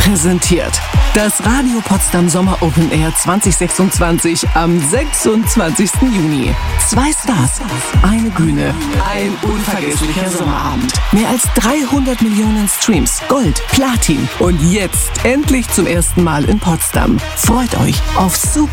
präsentiert das Radio Potsdam Sommer Open Air 2026 am 26. Juni. 2 Stars, eine Bühne, ein unvergesslicher Sommerabend. Mehr als 300 Millionen Streams, Gold, Platin und jetzt endlich zum ersten Mal in Potsdam. Freut euch auf super